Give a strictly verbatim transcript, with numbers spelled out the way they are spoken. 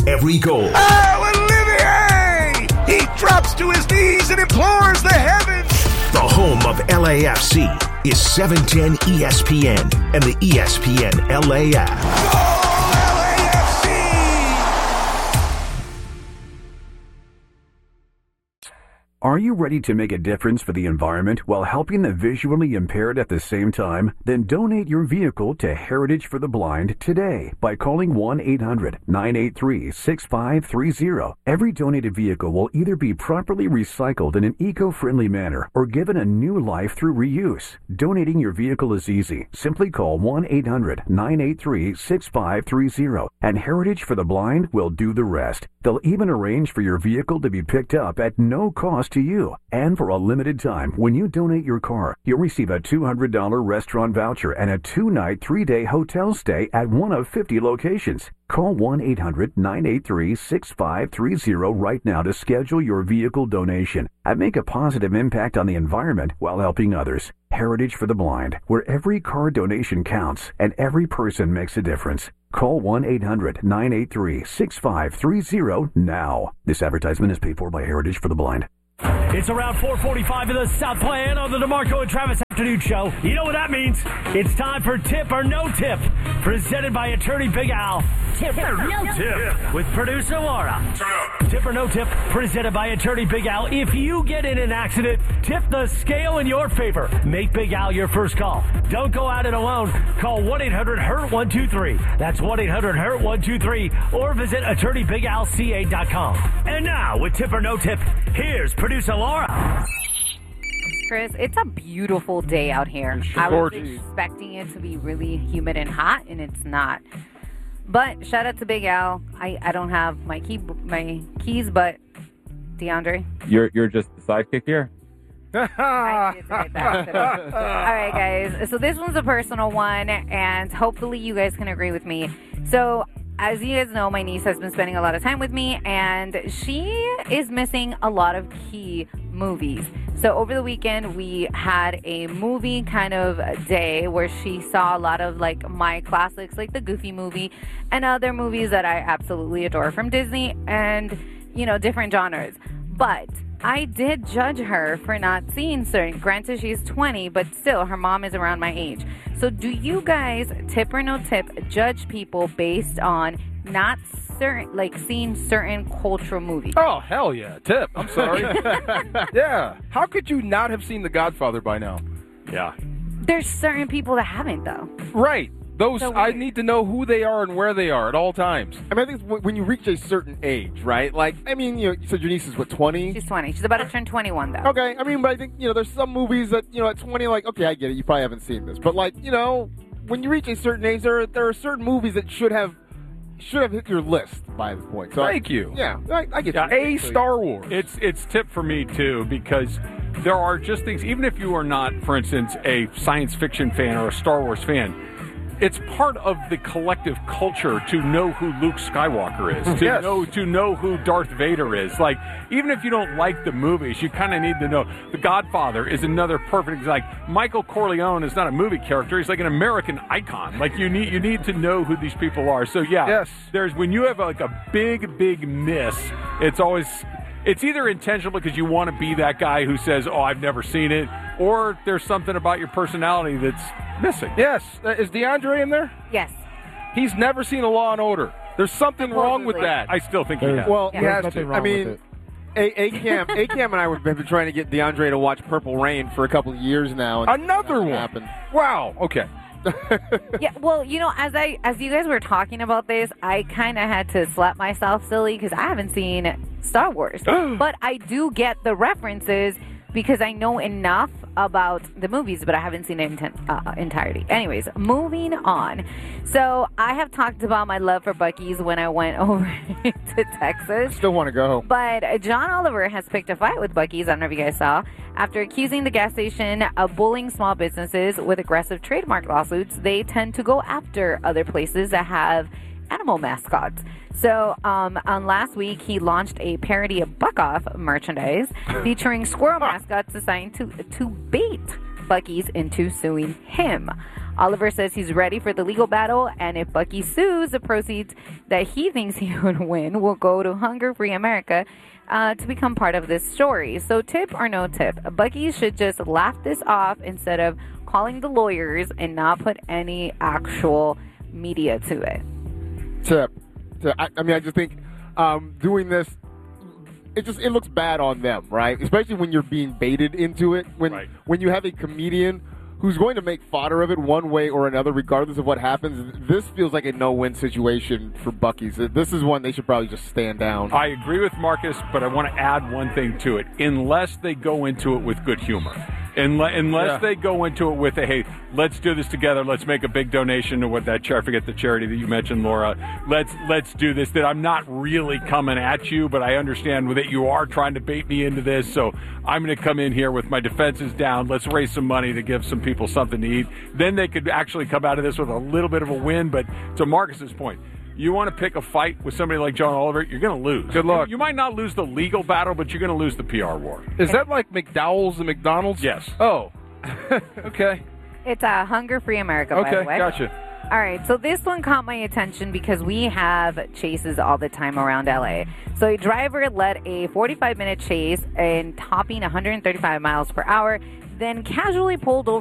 every goal. Oh, Olivier! He drops to his knees and implores the heavens. The home of L A F C is seven ten E S P N and the E S P N L A app. Go L A F C! Are you ready to make a difference for the environment while helping the visually impaired at the same time? Then donate your vehicle to Heritage for the Blind today by calling one eight hundred nine eight three six five three zero. Every donated vehicle will either be properly recycled in an eco-friendly manner or given a new life through reuse. Donating your vehicle is easy. Simply call one eight hundred nine eight three six five three zero and Heritage for the Blind will do the rest. They'll even arrange for your vehicle to be picked up at no cost to you. And for a limited time, when you donate your car, you'll receive a two hundred dollars restaurant voucher and a two-night, three-day hotel stay at one of fifty locations. Call one eight hundred nine eight three six five three zero right now to schedule your vehicle donation and make a positive impact on the environment while helping others. Heritage for the Blind, where every car donation counts and every person makes a difference. Call one eight hundred nine eight three six five three zero now. This advertisement is paid for by Heritage for the Blind. It's around four forty-five in the South Plan on the DeMarco and Travis Afternoon Show. You know what that means. It's time for Tip or No Tip, presented by attorney Big Al. Tip or No Tip with producer Laura. Tip or No Tip, presented by attorney Big Al. If you get in an accident, tip the scale in your favor. Make Big Al your first call. Don't go at it alone. Call one eight hundred hurt one two three. That's one eight hundred hurt one two three. Or visit attorney big al c a dot com. And now, with Tip or No Tip, here's producer Laura. Chris, it's a beautiful day out here. I was expecting it to be really humid and hot, and it's not. But shout out to Big Al. I, I don't have my key my keys, but DeAndre. You're you're just the sidekick here. I did say that today. All right, guys. So this one's a personal one, and hopefully you guys can agree with me. So as you guys know, my niece has been spending a lot of time with me, and she is missing a lot of key movies. So over the weekend, we had a movie kind of day where she saw a lot of like my classics, like the Goofy movie, and other movies that I absolutely adore from Disney, and, you know, different genres. But I did judge her for not seeing certain. Granted, she's twenty, but still, her mom is around my age. So do you guys, tip or no tip, judge people based on not certain, like seeing certain cultural movies? Oh, hell yeah. Tip. I'm sorry. Yeah. How could you not have seen The Godfather by now? Yeah. There's certain people that haven't, though. Right. Those, So I weird. need to know who they are and where they are at all times. I mean, I think it's when you reach a certain age, right? Like, I mean, you know, you said your niece is, what, twenty? She's twenty. She's about to turn twenty-one, though. Okay, I mean, but I think, you know, there's some movies that, you know, at twenty, like, okay, I get it, you probably haven't seen this. But, like, you know, when you reach a certain age, there are, there are certain movies that should have should have hit your list by this point. So Thank I, you. Yeah, I, I get Yeah, you. A Star Wars. It's it's tip for me too, because there are just things, even if you are not, for instance, a science fiction fan or a Star Wars fan, it's part of the collective culture to know who Luke Skywalker is, to Yes. know to know who Darth Vader is. Like, even if you don't like the movies, you kind of need to know. The Godfather is another perfect. Like, Michael Corleone is not a movie character; he's like an American icon. Like, you need you need to know who these people are. So yeah, Yes. there's when you have like a big big miss, it's always. It's either intentional because you want to be that guy who says, oh, I've never seen it, or there's something about your personality that's missing. Yes. Uh, is DeAndre in there? Yes. He's never seen a Law and Order. There's something wrong with Supposedly. that. I still think he There's- has. Well, Yeah. he There's has nothing to. wrong I mean, with A- A-Cam, A-Cam and I have been trying to get DeAndre to watch Purple Rain for a couple of years now. And Another nothing one. happened. Wow. Okay. Yeah, well, you know, as I as you guys were talking about this, I kind of had to slap myself silly because I haven't seen Star Wars. But I do get the references because I know enough about the movies, but I haven't seen it in ten, uh, entirety. Anyways, moving on. So I have talked about my love for Buc-ee's when I went over to Texas. Still want to go. But John Oliver has picked a fight with Buc-ee's, I don't know if you guys saw, after accusing the gas station of bullying small businesses with aggressive trademark lawsuits. They tend to go after other places that have animal mascots. So um, on last week, he launched a parody of Buck Off merchandise featuring squirrel mascots designed to, to bait Buc-ee's into suing him. Oliver says he's ready for the legal battle, and if Bucky sues, the proceeds that he thinks he would win will go to Hunger Free America uh, to become part of this story. So tip or no tip, Bucky should just laugh this off instead of calling the lawyers and not put any actual media to it. Tip. Tip. I, I mean, I just think um, doing this, it just it looks bad on them, right? Especially when you're being baited into it. When right. when you have a comedian who's going to make fodder of it one way or another, regardless of what happens. This feels like a no-win situation for Bucky's. This is one they should probably just stand down. I agree with Marcus, but I want to add one thing to it. Unless they go into it with good humor. Unless, unless Yeah. they go into it with a, hey, let's do this together. Let's make a big donation to what that chair. I forget the charity that you mentioned, Laura. Let's let's do this. That I'm not really coming at you, but I understand that you are trying to bait me into this. So I'm going to come in here with my defenses down. Let's raise some money to give some people something to eat. Then they could actually come out of this with a little bit of a win. But to Marcus's point, you want to pick a fight with somebody like John Oliver, you're going to lose. Good luck. You, you might not lose the legal battle, but you're going to lose the P R war. Is that like McDowell's and McDonald's? Yes. Oh. Okay. It's uh, Hunger Free America, by the Okay, way. gotcha. All right, so this one caught my attention because we have chases all the time around L A. So a driver led a forty-five minute chase and topping one hundred thirty-five miles per hour, then casually pulled over